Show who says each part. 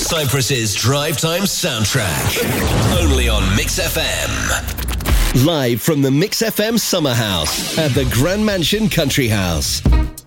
Speaker 1: Cyprus's Drive Time soundtrack. Only on Mix FM. Live from the Mix FM Summer House at the Grand Mansion Country House.